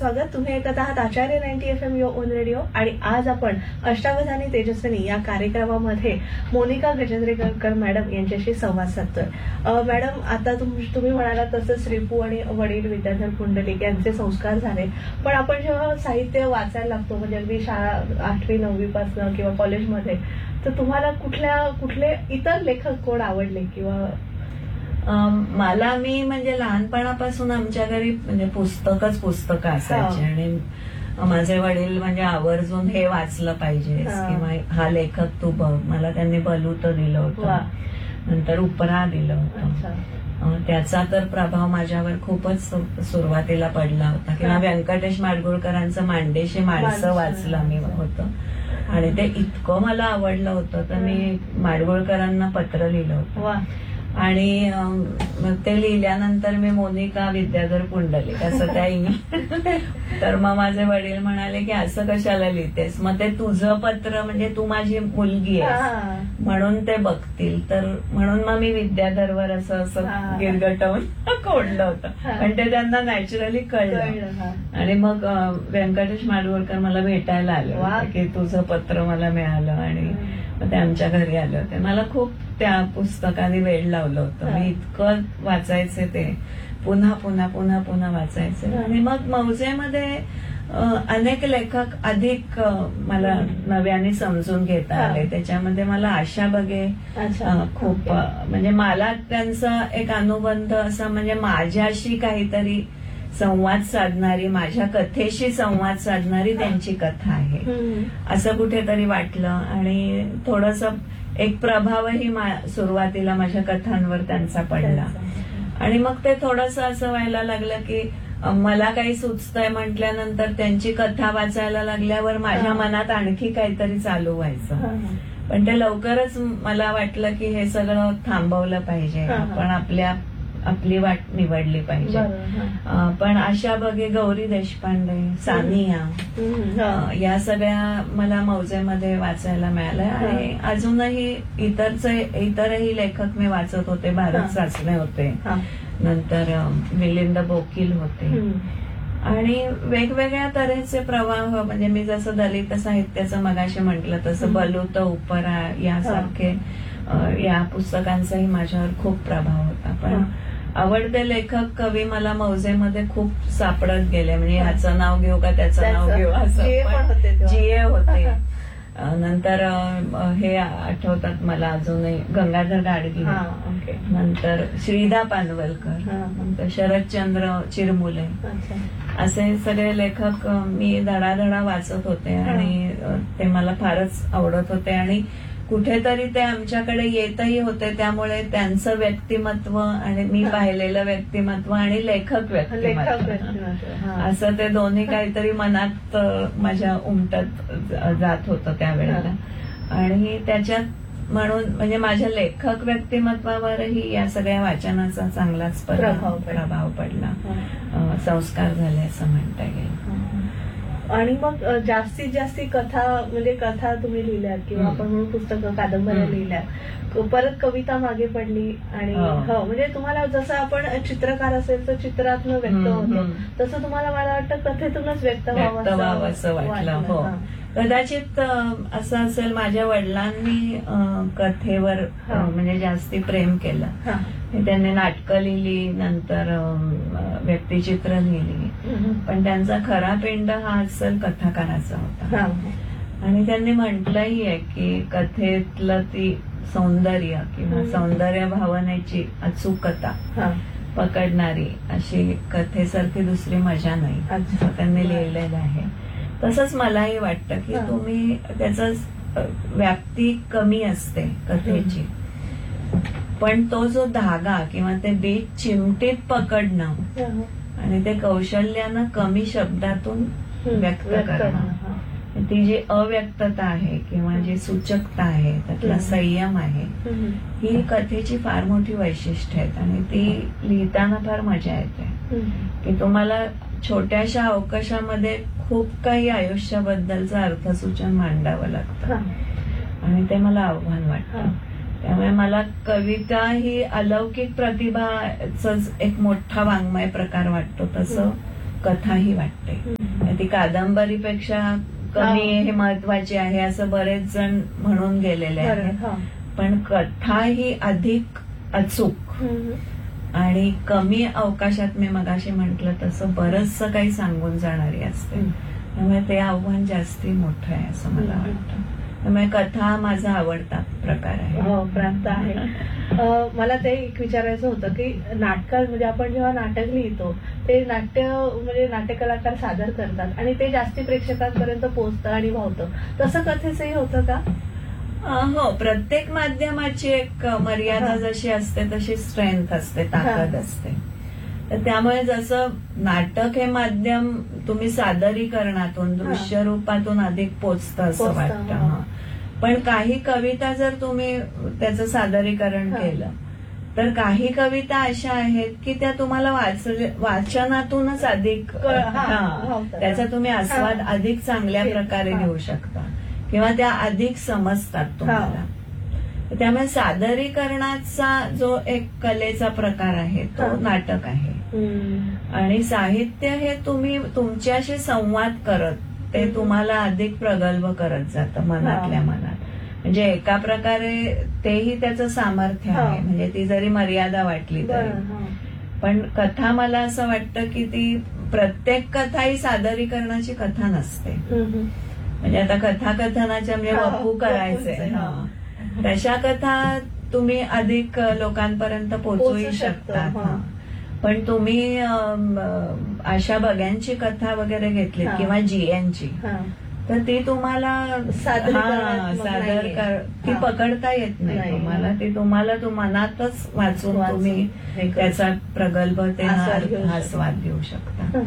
स्वागत. तुम्ही ऐकत आहात आचार्य 90 FM युअर ओन रेडिओ. आणि आज आपण अष्टावधानी तेजस्विनी या कार्यक्रमामध्ये मोनिका गजेंद्रेकर मॅडम यांच्याशी संवाद साधतोय. मॅडम, आता तुम्ही म्हणाला तसं श्रीपू आणि वडील विद्याधर पुंडलिक यांचे संस्कार झाले, पण आपण जेव्हा साहित्य वाचायला लागतो, म्हणजे अगदी शाळा 8वी 9वी पासून किंवा कॉलेजमध्ये, तर तुम्हाला कुठले इतर लेखक कोण आवडले? किंवा मला म्हणजे लहानपणापासून आमच्या घरी म्हणजे पुस्तकं असायची आणि माझे वडील म्हणजे आवर्जून हे वाचलं पाहिजे किंवा हा लेखक तू बघ. मला त्यांनी बलूत दिलं होतं, नंतर उपरा दिलं होतं. त्याचा तर प्रभाव माझ्यावर खूपच सुरुवातीला पडला होता. किंवा व्यंकटेश माडगुळकरांचं मांडेशी माणसं वाचलं मी होतं आणि ते इतकं मला आवडलं होतं तर मी माडगुळकरांना पत्र लिहिलं होतं. आणि ते लिहिल्यानंतर मी मोनिका विद्याधर पुंडलिक असं त्या तर मग माझे वडील म्हणाले की असं कशाला लिहितेस, मग ते तुझं पत्र म्हणजे तू माझी मुलगी आहेस म्हणून ते बघतील, तर म्हणून मग मी विद्याधरवर असं गिरगटवून कोडलं होतं. पण ते त्यांना नॅचरली कळलं. आणि मग व्यंकटेश माडगुळकर मला भेटायला आले की तुझं पत्र मला मिळालं आणि ते आमच्या घरी आले होते. मला खूप त्या पुस्तकाने वेळ लावलं होतं. मी इतकं वाचायचे, ते पुन्हा पुन्हा पुन्हा पुन्हा वाचायचे. आणि मग मौजेमध्ये अनेक लेखक अधिक मला नव्याने समजून घेता आले. त्याच्यामध्ये मला आशा बगे खूप म्हणजे मला त्यांचा एक अनुबंध असा म्हणजे माझ्याशी काहीतरी संवाद साधणारी, माझ्या कथेशी संवाद साधणारी त्यांची कथा आहे असं कुठेतरी वाटलं. आणि थोडस एक प्रभावही सुरुवातीला माझ्या कथांवर त्यांचा पडला. आणि मग ते थोडस असं व्हायला लागलं की मला काही सुचतंय म्हटल्यानंतर त्यांची कथा वाचायला लागल्यावर माझ्या मनात आणखी काहीतरी चालू व्हायचं. पण ते लवकरच मला वाटलं की हे सगळं थांबवलं पाहिजे, आपण आपली वाट निवडली पाहिजे. पण आशा बगे, गौरी देशपांडे, सानिया या सगळ्या मला मौजेमध्ये वाचायला मिळाल्या. आणि अजूनही इतरही लेखक मी वाचत होते. भारत सासणे होते, नंतर मिलिंद बोकील होते. आणि वेगवेगळ्या तऱ्हेचे प्रवाह म्हणजे मी जसं दलित साहित्याचं मगाशी म्हटलं तसं बलूत, उपरा यासारखे या पुस्तकांचाही माझ्यावर खूप प्रभाव होता. पण आवडते लेखक कवी मला मौजेमध्ये खूप सापडत गेले. म्हणजे ह्याचं नाव घेऊ का त्याचं नाव घेऊ असं जीए होते. नंतर हे आठवतात मला अजूनही गंगाधर गाडगे, नंतर श्रीदा पानवलकर, नंतर शरदचंद्र चिरमुले, असे सगळे लेखक मी धडाधडा वाचत होते आणि ते मला फारच आवडत होते. आणि कुठेतरी ते आमच्याकडे येतही होते. त्यामुळे त्यांचं व्यक्तिमत्व आणि मी पाहिलेलं व्यक्तिमत्व आणि लेखक व्यक्तिमत्व असं ते दोन्ही काहीतरी मनात माझ्या उमटत जात होतं त्यावेळेला. आणि त्याच्यात म्हणून म्हणजे माझ्या लेखक व्यक्तिमत्वावरही या सगळ्या वाचनाचा चांगलाच प्रभाव पडला, संस्कार झाले असं म्हणता येईल. आणि मग जास्तीत जास्त कथा तुम्ही लिहिल्यात किंवा आपण म्हणून पुस्तकं, कादंबऱ्या लिहिल्यात, परत कविता मागे पडली. आणि म्हणजे तुम्हाला जसं आपण चित्रकार असेल तर चित्रातनं व्यक्त होतं, तसं तुम्हाला मला वाटतं कथेतूनच व्यक्त व्हावं असं वाटलं. हो, कदाचित असं असेल माझ्या वडिलांनी कथेवर म्हणजे जास्ती प्रेम केलं. त्यांनी नाटकं लिहिली, नंतर व्यक्तिचित्र लिहिली, पण त्यांचा खरा पिंड हा असेल कथाकाराचा होता. आणि त्यांनी म्हटलंही आहे की कथेतलं ती सौंदर्य किंवा सौंदर्य भावनेची अचूकता पकडणारी अशी कथेसारखी दुसरी मजा नाही, असं त्यांनी लिहिलेलं आहे. तसंच मलाही वाटतं की तुम्ही त्याचा व्याप्ती कमी असते कथेची, पण तो जो धागा किंवा ते बीज चिमटीत पकडणं आणि ते कौशल्यानं कमी शब्दातून व्यक्त करणं, ती जी अव्यक्तता आहे किंवा जी सूचकता आहे, त्यातला संयम आहे, ही कथेची फार मोठी वैशिष्ट्य आहेत. आणि ती लिहिताना फार मजा येते की तुम्हाला छोट्याशा अवकाशामध्ये खूप काही आयुष्याबद्दलचं अर्थसूचन मांडावं लागतं आणि ते मला आव्हान वाटतं. त्यामुळे मला कविता ही अलौकिक प्रतिभाच एक मोठा वाङ्मय प्रकार वाटतो, तसं कथाही वाटते. ती कादंबरीपेक्षा कमी हे महत्वाची आहे असं बरेच जण म्हणून गेलेले आहेत. पण कथा ही अधिक अचूक आणि कमी अवकाशात मी मगाशी म्हटलं तसं बरचसं काही सांगून जाणारी असते. त्यामुळे ते आव्हान जास्ती मोठं आहे असं मला वाटतं. त्यामुळे कथा माझा आवडता प्रकार आहे. हो, प्रांत आहे. मला ते एक विचारायचं होतं की नाटकात म्हणजे आपण जेव्हा नाटक लिहितो ते नाट्य म्हणजे नाट्य कलाकार सादर करतात आणि ते जास्ती प्रेक्षकांपर्यंत पोहोचतं आणि भावतं. तसं कथेचंही होतं का? हो, प्रत्येक माध्यमाची एक मर्यादा जशी असते तशी स्ट्रेंथ असते, ताकद असते. तर त्यामुळे जसं नाटक हे माध्यम तुम्ही सादरीकरणातून दृश्य रूपातून अधिक पोचतं असं वाटतं. पण काही कविता जर तुम्ही त्याचं सादरीकरण केलं तर काही कविता अशा आहेत की त्या तुम्हाला वाचनातूनच अधिक त्याचा तुम्ही आस्वाद अधिक चांगल्या प्रकारे घेऊ शकता किंवा त्या अधिक समजतात तुम्हाला. त्यामुळे सादरीकरणाचा जो एक कलेचा प्रकार आहे तो नाटक आहे. आणि साहित्य हे तुम्ही तुमच्याशी संवाद करत ते तुम्हाला अधिक प्रगल्भ करत जातं मनातल्या मनात. म्हणजे एका प्रकारे तेही त्याचं सामर्थ्य आहे, म्हणजे ती जरी मर्यादा वाटली तरी. पण कथा मला असं वाटतं की ती प्रत्येक कथा ही सादरीकरणाची कथा नसते. म्हणजे आता कथाकथनाच्या म्हणजे वपू करायचे तशा कथा तुम्ही अधिक लोकांपर्यंत पोहोचू शकतात. पण तुम्ही आशा बग्यांची कथा वगैरे घेतली किंवा जीएनची तर ती तुम्हाला सादर ती पकडता येत नाही तुम्हाला. ती तुम्हाला मनातच वाचून तुम्ही त्याचा प्रगल्भतेने आस्वाद घेऊ शकता.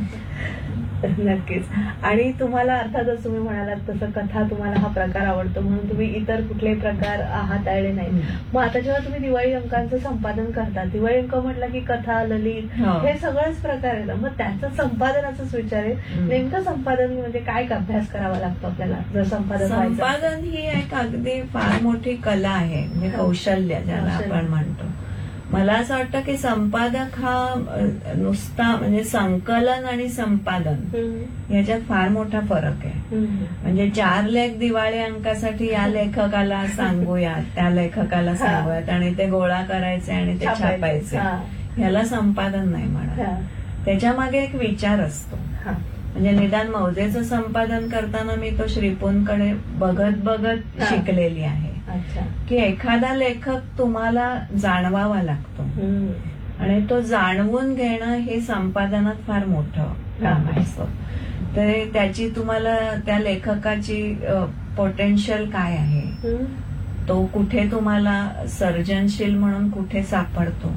नक्कीच. आणि तुम्हाला अर्थातच तुम्ही म्हणालात तसं कथा तुम्हाला हा प्रकार आवडतो म्हणून तुम्ही इतर कुठलेही प्रकार हाताळले नाही. मग आता जेव्हा तुम्ही दिवाळी अंकांचं संपादन करता, दिवाळी अंक म्हटलं की कथा, ललित हे सगळंच प्रकार येतात. मग त्याचं संपादनाचंच विचारेल, नेमकं संपादन म्हणजे काय अभ्यास करावा लागतो आपल्याला जर संपादन ही एक अगदी फार मोठी कला आहे, म्हणजे कौशल्य ज्याला आपण म्हणतो. मला असं वाटतं की संपादक हा नुसता म्हणजे संकलन आणि संपादन याच्यात फार मोठा फरक आहे. म्हणजे 4 लेख दिवाळी अंकासाठी या लेखकाला सांगूयात, त्या लेखकाला सांगूयात आणि ते गोळा करायचे आणि ते छापायचे, ह्याला संपादन नाही म्हणत. त्याच्या मागे एक विचार असतो. म्हणजे निदान मौजेचं संपादन करताना मी तो श्रीपूंकडे बघत शिकलेली आहे की एखादा लेखक तुम्हाला जाणवावा लागतो आणि तो जाणवून घेणं हे संपादनात फार मोठं काम असतं. तर त्याची तुम्हाला त्या लेखकाची पोटेन्शियल काय आहे, तो कुठे तुम्हाला सर्जनशील म्हणून कुठे सापडतो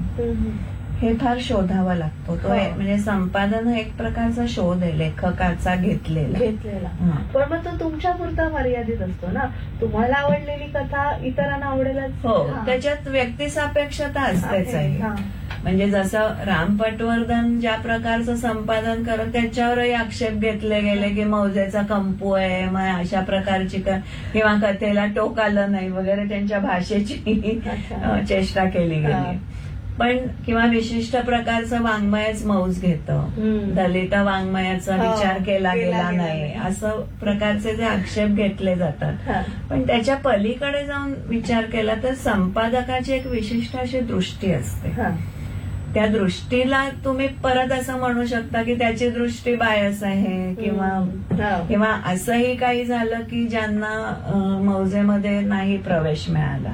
हे फार शोधावा लागतो. तो म्हणजे संपादन हा एक प्रकारचा शोध आहे लेखकाचा घेतलेला. पण मग तो तुमच्या पुरता मर्यादित असतो ना. तुम्हाला आवडलेली कथा इतरांना आवडेलच. हो, त्याच्यात व्यक्तिसापेक्षता असतेच आहे. म्हणजे जसं राम पटवर्धन ज्या प्रकारचं संपादन करत त्याच्यावरही आक्षेप घेतले गेले की मौजेचा कंपू आहे, मग अशा प्रकारची किंवा कथेला टोक आलं नाही वगैरे त्यांच्या भाषेची चेष्टा केली गेली. पण किंवा विशिष्ट प्रकारचं वाङ्मयच मौज घेतं, दलित वाङ्मयाचा विचार केला गेला नाही, असं प्रकारचे जे आक्षेप घेतले जातात. पण त्याच्या पलीकडे जाऊन विचार केला तर संपादकाची एक विशिष्ट अशी दृष्टी असते. त्या दृष्टीला तुम्ही परत असं म्हणू शकता की त्याची दृष्टी बायस आहे किंवा असंही काही झालं की ज्यांना मौजेमध्ये नाही प्रवेश मिळाला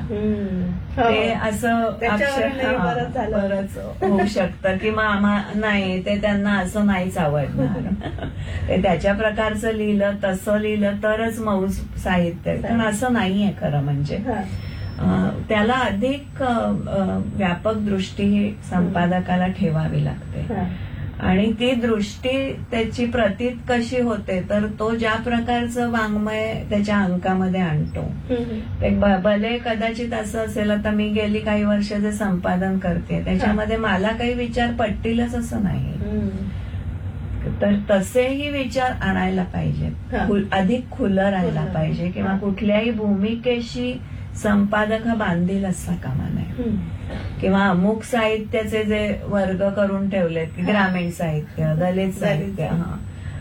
ते असं बरंच होऊ शकतं की नाही ते त्यांना असं नाहीच आवडणार. ते त्याच्या प्रकारचं लिहिलं तसं लिहिलं तरच मौज साहित्य, पण असं नाहीये खरं. म्हणजे त्याला अधिक व्यापक दृष्टी ही संपादकाला ठेवावी लागते आणि ती दृष्टी त्याची प्रतीत कशी होते तर तो ज्या प्रकारचं वाङ्मय त्याच्या अंकामध्ये आणतो. भले कदाचित असं असेल, आता मी गेली काही वर्ष जे संपादन करते त्याच्यामध्ये मला काही विचार पटतीलच असं नाही, तर तसेही विचार आणायला पाहिजेत, अधिक खुलं राहायला पाहिजे किंवा कुठल्याही भूमिकेशी संपादक हा बांधील असता कामा नये. किंवा अमुक साहित्याचे जे वर्ग करून ठेवलेत की ग्रामीण साहित्य, दलित साहित्य,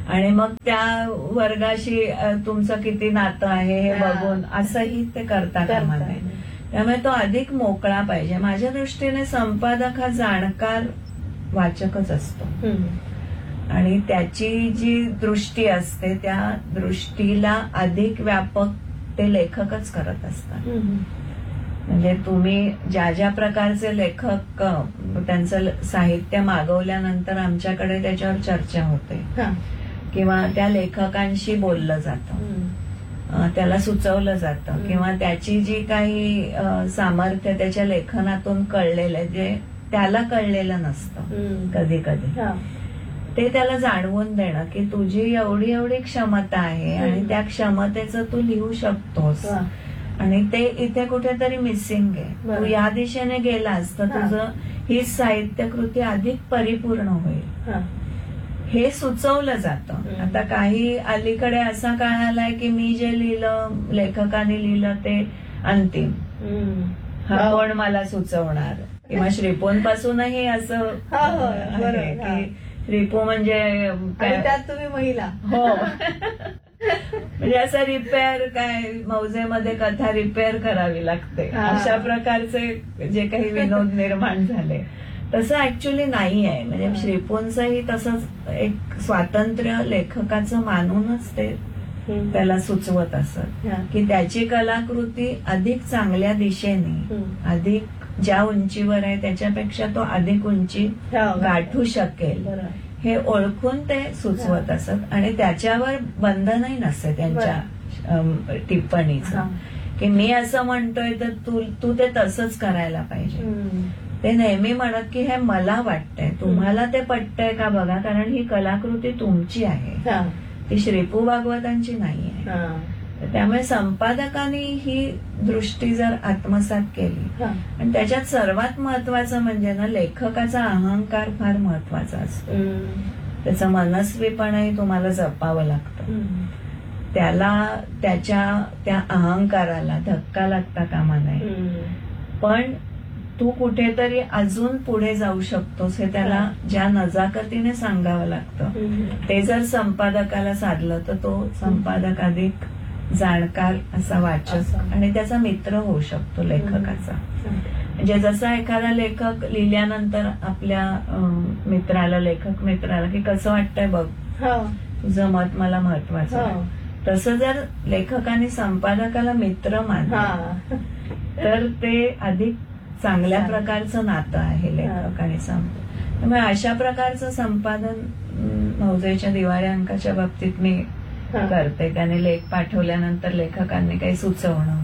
आणि मग त्या वर्गाशी तुमचं किती नातं आहे हे बघून असंही ते करता कामा नये. त्यामुळे तो अधिक मोकळा पाहिजे. माझ्या दृष्टीने संपादक हा जाणकार वाचकच असतो आणि त्याची जी दृष्टी असते त्या दृष्टीला अधिक व्यापक ते लेखकच करत असतात. म्हणजे तुम्ही ज्या ज्या प्रकारचे लेखक त्यांचं साहित्य मागवल्यानंतर आमच्याकडे त्याच्यावर चर्चा होते किंवा त्या लेखकांशी बोललं जातं, त्याला सुचवलं जातं किंवा त्याची जी काही सामर्थ्य त्याच्या लेखनातून कळलेलं आहे जे त्याला कळलेलं नसतं कधी कधी, ते त्याला जाणवून देणं की तुझी एवढी एवढी क्षमता आहे आणि त्या क्षमतेचं तू लिहू शकतोस आणि ते इथे कुठेतरी मिसिंग आहे. तू या दिशेने गेलास तर तुझं ही साहित्यकृती अधिक परिपूर्ण होईल हे सुचवलं जातं. आता काही अलीकडे असा काळ आलाय की मी जे लिहिलं लेखकाने लिहिलं ते अंतिम, हा कोण मला सुचवणार, किंवा श्रीपोंपासूनही असं आहे की श्रीपू म्हणजे त्यात तुम्ही महिला हो म्हणजे असं रिपेअर काय मौजेमध्ये कथा रिपेअर करावी लागते अशा प्रकारचे जे काही विनोद निर्माण झाले तसं ऍक्च्युली नाही आहे. म्हणजे श्रीपूंचंही तसंच एक स्वातंत्र्य लेखकाचं मानूनच ते त्याला सुचवत असत की त्याची कलाकृती अधिक चांगल्या दिशेने अधिक ज्या उंचीवर आहे त्याच्यापेक्षा तो अधिक उंची गाठू शकेल हे ओळखून ते सुचवत असत आणि त्याच्यावर बंधनही नसते त्यांच्या टिप्पणीचं की मी असं म्हणतोय तर तू ते तसंच करायला पाहिजे. ते नेहमी म्हणत की हे मला वाटतंय, तुम्हाला ते पटतंय का बघा, कारण ही कलाकृती तुमची आहे, ती श्रीपू भागवतांची नाही आहे. त्यामुळे संपादकांनी ही दृष्टी जर आत्मसात केली आणि त्याच्यात सर्वात महत्वाचं म्हणजे ना लेखकाचा अहंकार फार महत्वाचा असतो. त्याचं मनस्वीपणही तुम्हाला जपावं लागतं. त्याला त्याच्या त्या अहंकाराला धक्का लागता कामा नये. पण तू कुठेतरी अजून पुढे जाऊ शकतोस हे त्याला ज्या नजाकतीने सांगावं लागतं ते जर संपादकाला साधलं तर तो संपादक अधिक जाणकार असा वाचक आणि त्याचा मित्र होऊ शकतो लेखकाचा. म्हणजे जसा एखादा लेखक लिहिल्यानंतर आपल्या मित्राला लेखक मित्राला की कसं वाटतंय बघ, तुझं मत मला महत्वाचं आहे, तसं जर लेखकाने संपादकाला मित्र मानलं तर ते अधिक चांगल्या प्रकारचं नातं आहे लेखक आणि संपादक. त्यामुळे अशा प्रकारचं संपादन मौजेच्या दिवाळी अंकाच्या बाबतीत मी करते. त्याने लेख पाठवल्यानंतर लेखकांनी काही सुचवणं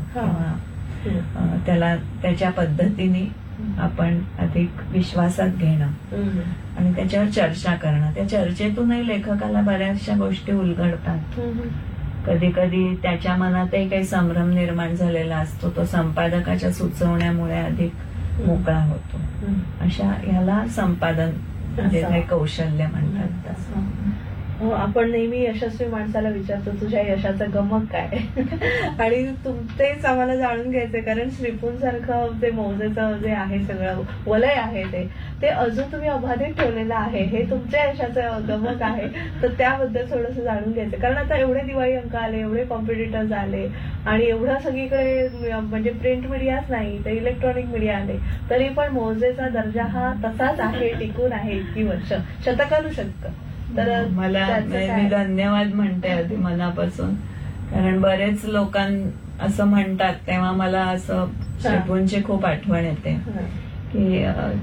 किंवा त्याला त्याच्या पद्धतीने आपण अधिक विश्वासात घेणं आणि त्याच्यावर चर्चा करणं. त्या चर्चेतूनही लेखकाला बऱ्याचशा गोष्टी उलगडतात. कधी कधी त्याच्या मनातही काही संभ्रम निर्माण झालेला असतो, तो संपादकाच्या सुचवण्यामुळे अधिक मोकळा होतो. अशा ह्याला संपादन जे काही कौशल्य म्हणतात तसं. आपण नेहमी यशस्वी माणसाला विचारतो तुझ्या यशाचं गमक काय आणि तेच आम्हाला जाणून घ्यायचंय कारण श्रीपूंसारखं ते मौजेचं जे आहे सगळं वलय आहे ते अजून तुम्ही अबाधित ठेवलेलं आहे, हे तुमच्या यशाचं गमक आहे. तर त्याबद्दल थोडंसं जाणून घ्यायचं कारण आता एवढे दिवाळी अंक आले, एवढे कॉम्पिटिटर्स आले आणि एवढं सगळीकडे म्हणजे प्रिंट मीडियाच नाही तर इलेक्ट्रॉनिक मीडिया आले तरी पण मौजेचा दर्जा हा तसाच आहे, टिकून आहे इतकी वर्ष, शतकानुशतक. तर मला मी धन्यवाद म्हणते आधी मनापासून, कारण बरेच लोकां असं म्हणतात तेव्हा मला असं श्रीपूंची खूप आठवण येते की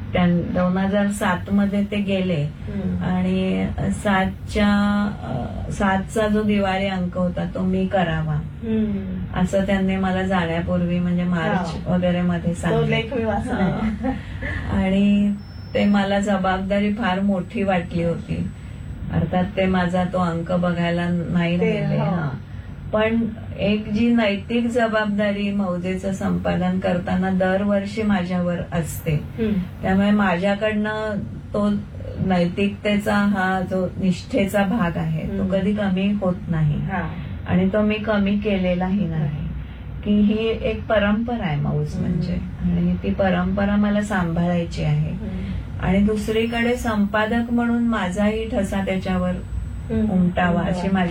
2007 मध्ये ते गेले आणि 7चा जो दिवाळी अंक होता तो मी करावा असं त्यांनी मला जाण्यापूर्वी म्हणजे मार्च वगैरे मध्ये सांगितलं आणि ते मला जबाबदारी फार मोठी वाटली होती. अर्थात ते माझा तो अंक बघायला नाही गेले, पण एक जी नैतिक जबाबदारी मौजेचं संपादन करताना दरवर्षी माझ्यावर असते त्यामुळे माझ्याकडनं तो नैतिकतेचा हा जो निष्ठेचा भाग आहे तो कधी कमी होत नाही आणि तो मी कमी केलेलाही नाही. की ही एक परंपरा आहे मौज म्हणजे आणि ती परंपरा मला सांभाळायची आहे. आणि दुसरीकडे संपादक म्हणून माझाही ठसा त्याच्यावर हम्म. उमटावा अशी माझी